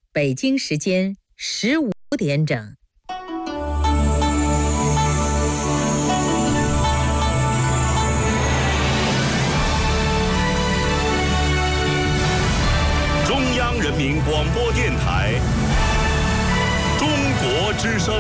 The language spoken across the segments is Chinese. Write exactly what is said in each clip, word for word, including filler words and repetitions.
北京时间十五点整。 中央人民广播电台中国之声。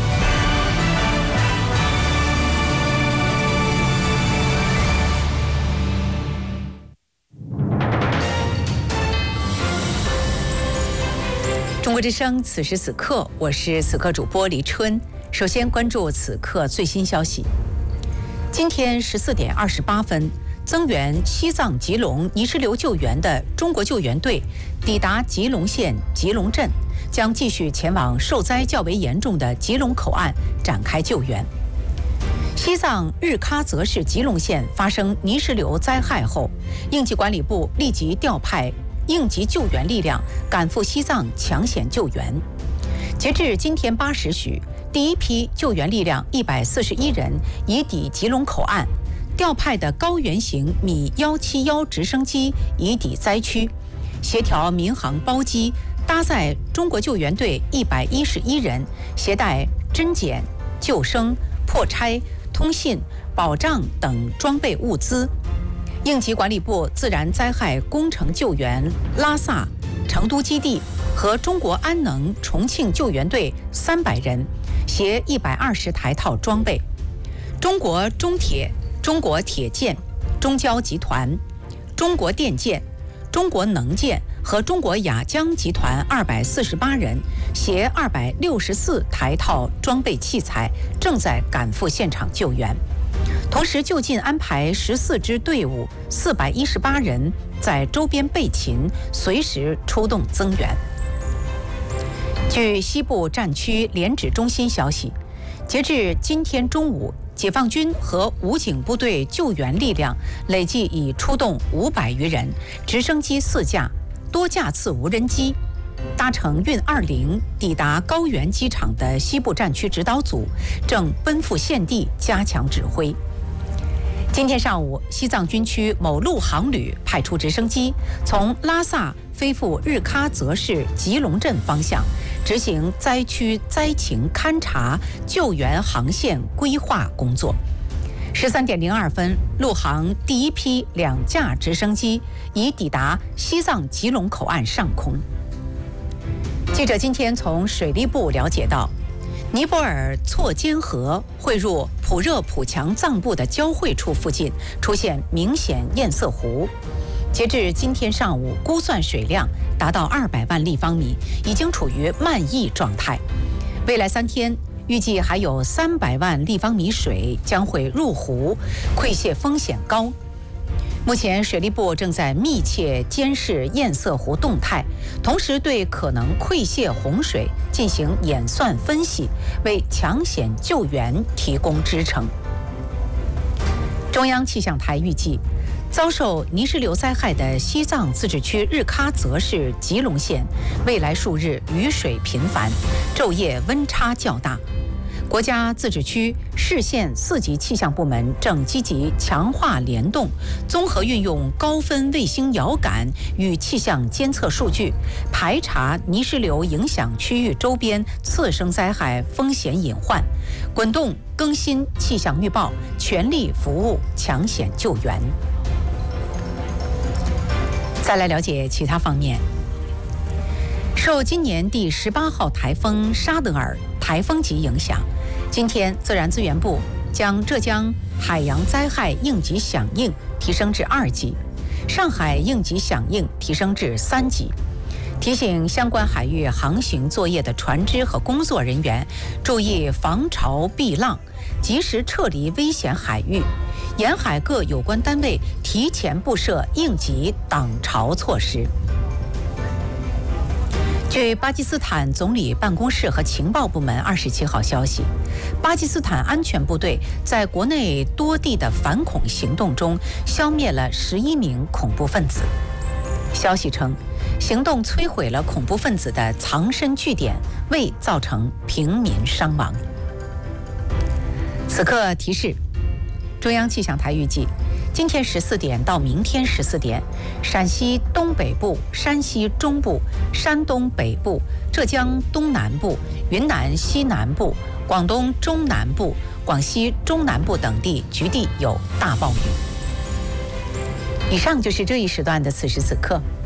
中国之声，此时此刻，我是此刻主播黎春。首先关注此刻最新消息。今天十四点二十八分，增援西藏吉隆泥石流救援的中国救援队抵达吉隆县吉隆镇，将继续前往受灾较为严重的吉隆口岸展开救援。西藏日喀则市吉隆县发生泥石流灾害后，应急管理部立即调派应急救援力量赶赴西藏抢险救援。截至今天八时许，第一批救援力量一百四十一人已抵吉隆口岸，调派的高原型米一七一直升机已抵灾区，协调民航包机搭载中国救援队一百一十一人，携带侦检、救生、破拆、通信、保障等装备物资。应急管理部自然灾害工程救援拉萨、成都基地和中国安能重庆救援队三百人，携一百二十台套装备。中国中铁、中国铁建、中交集团、中国电建、中国能建和中国雅江集团二百四十八人，携二百六十四台套装备器材，正在赶赴现场救援。同时，就近安排十四支队伍，四百一十八人在周边备勤，随时出动增援。据西部战区联指中心消息，截至今天中午，解放军和武警部队救援力量累计已出动五百余人，直升机四架，多架次无人机。搭乘运二零抵达高原机场的西部战区指导组正奔赴现地加强指挥。今天上午，西藏军区某陆航旅派出直升机从拉萨飞赴日喀则市吉隆镇方向，执行灾区灾情勘察、救援航线规划工作。十三点零二分，陆航第一批两架直升机已抵达西藏吉隆口岸上空。记者今天从水利部了解到，尼泊尔错坚河汇入普热普强藏部的交汇处附近出现明显堰塞湖，截至今天上午，估算水量达到二百万立方米，已经处于漫溢状态。未来三天，预计还有三百万立方米水将会入湖，溃泻风险高。目前，水利部正在密切监视堰塞湖动态，同时对可能溃泻洪水进行演算分析，为抢险救援提供支撑。中央气象台预计，遭受泥石流灾害的西藏自治区日喀则市吉隆县，未来数日雨水频繁，昼夜温差较大。国家自治区、市县四级气象部门正积极强化联动，综合运用高分卫星遥感与气象监测数据，排查泥石流影响区域周边次生灾害风险隐患，滚动更新气象预报，全力服务抢险救援。再来了解其他方面。受今年第十八号台风沙德尔台风级影响，今天自然资源部将浙江海洋灾害应急响应提升至二级，上海应急响应提升至三级，提醒相关海域航行作业的船只和工作人员注意防潮避浪，及时撤离危险海域，沿海各有关单位提前布设应急挡潮措施。据巴基斯坦总理办公室和情报部门二十七号消息，巴基斯坦安全部队在国内多地的反恐行动中消灭了十一名恐怖分子。消息称，行动摧毁了恐怖分子的藏身据点，未造成平民伤亡。此刻提示，中央气象台预计， 今天十四点到明天十四点，陕西东北部、山西中部、山东北部、浙江东南部、云南西南部、广东中南部、广西中南部等地局地有大暴雨。以上就是这一时段的此时此刻。